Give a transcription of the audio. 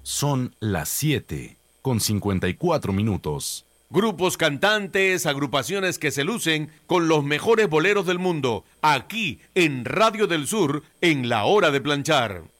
Son las 7:54. Grupos cantantes, agrupaciones que se lucen con los mejores boleros del mundo, aquí en Radio del Sur, en La Hora de Planchar.